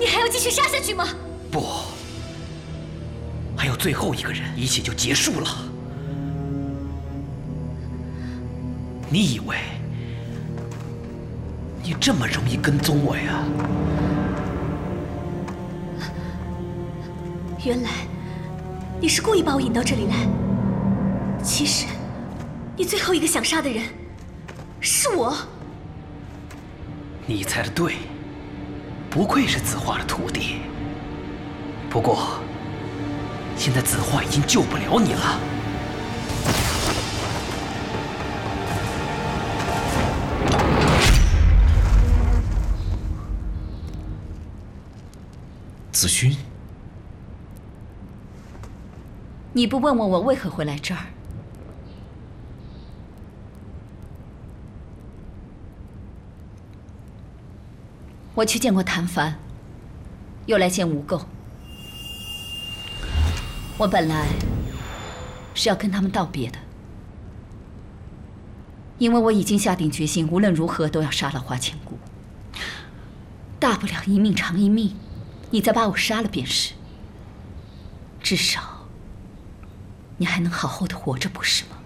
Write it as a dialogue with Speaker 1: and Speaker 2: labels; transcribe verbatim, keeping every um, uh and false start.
Speaker 1: 你还要继续杀下去吗？
Speaker 2: 不，还有最后一个人，一切就结束了。你以为你这么容易跟踪我呀？
Speaker 1: 原来你是故意把我引到这里来。其实，你最后一个想杀的人是我。
Speaker 2: 你猜的对，不愧是子画的徒弟。不过，现在子画已经救不了你了。
Speaker 3: 子勋，
Speaker 4: 你不问问我为何会来这儿？我去见过谭帆，又来见吴垢。我本来是要跟他们道别的，因为我已经下定决心，无论如何都要杀了花千骨。大不了一命偿一命，你再把我杀了便是。至少，你还能好好的活着，不是吗？